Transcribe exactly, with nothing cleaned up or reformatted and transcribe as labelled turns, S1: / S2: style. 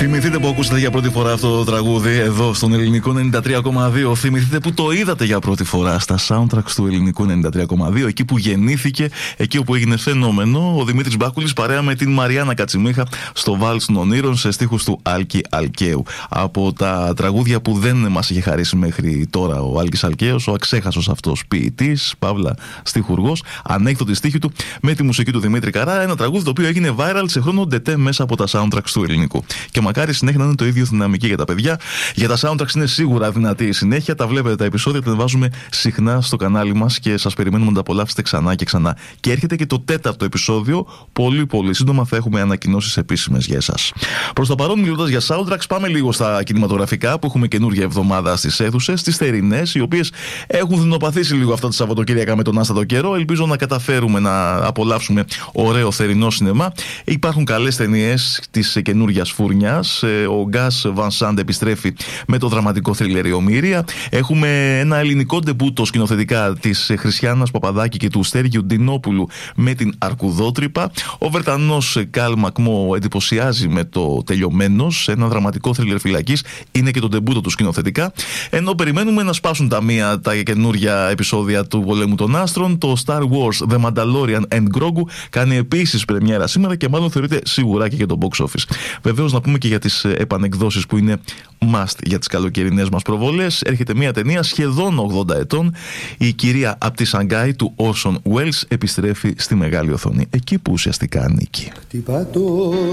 S1: Θυμηθείτε που ακούσατε για πρώτη φορά αυτό το τραγούδι εδώ στον Ελληνικό ενενήντα τρία κόμμα δύο. Θυμηθείτε που το είδατε για πρώτη φορά στα soundtracks του Ελληνικού ενενήντα τρία κόμμα δύο. Εκεί που γεννήθηκε, εκεί όπου έγινε φαινόμενο ο Δημήτρης Μπάκουλης παρέα με την Μαριάννα Κατσιμίχα στο Βάλς των Ονείρων σε στίχους του Άλκη Αλκαίου. Από τα τραγούδια που δεν μας είχε χαρίσει μέχρι τώρα ο Άλκης Αλκαίος, ο αξέχασος αυτός ποιητής, παύλα στιχουργός, ανέκδοτη στίχη του με τη μουσική του Δημήτρη Καρά. Ένα τραγούδι το οποίο έγινε viral σε χρόνο ντετέ μέσα από τα soundtracks του Ελληνικού. Και μακάρι συνέχεια να είναι το ίδιο δυναμική για τα παιδιά. Για τα soundtracks είναι σίγουρα δυνατή η συνέχεια. Τα βλέπετε τα επεισόδια, τα βάζουμε συχνά στο κανάλι μας και σας περιμένουμε να τα απολαύσετε ξανά και ξανά. Και έρχεται και το τέταρτο επεισόδιο. Πολύ πολύ σύντομα θα έχουμε ανακοινώσεις επίσημες για εσάς. Προς το παρόν, μιλώντας για soundtracks, πάμε λίγο στα κινηματογραφικά που έχουμε καινούργια εβδομάδα στις αίθουσες, στις θερινές, οι οποίες έχουν δεινοπαθήσει λίγο αυτά τα Σαββατοκύριακα με τον άστατο καιρό. Ελπίζω να καταφέρουμε να απολαύσουμε ωραίο θερινό σινεμά. Υπάρχουν καλές ταινίες της καινούργιας φούρνιας. Ο Γκάς Βαν Σαντ επιστρέφει με το δραματικό θρίλερ Η Ομήρια. Έχουμε ένα ελληνικό ντεμπούτο σκηνοθετικά της Χριστιάνας Παπαδάκη και του Στέργιου Ντινόπουλου με την Αρκουδότρυπα. Ο Βρετανός Καλ Μακμό εντυπωσιάζει με το Τελειωμένος, ένα δραματικό θρίλερ φυλακής. Είναι και το ντεμπούτο του σκηνοθετικά. Ενώ περιμένουμε να σπάσουν τα μία τα καινούργια επεισόδια του Πολέμου των Άστρων. Το Star Wars The Mandalorian and Grogu κάνει επίσης πρεμιέρα σήμερα και μάλλον θεωρείται σίγουρα και για το box office. Βεβαίως να πούμε και για τις επανεκδόσεις που είναι must για τις καλοκαιρινές μας προβολές. Έρχεται μια ταινία σχεδόν ογδόντα ετών. Η κυρία από τη Σανγκάη του Orson Welles επιστρέφει στη μεγάλη οθόνη, εκεί που ουσιαστικά ανήκει.